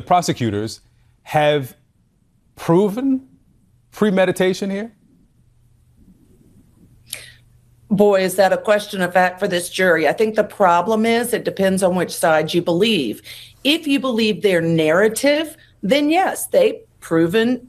prosecutors have proven premeditation here? Boy, is that a question of fact for this jury. I think the problem is it depends on which side you believe. If you believe their narrative, then yes, they've proven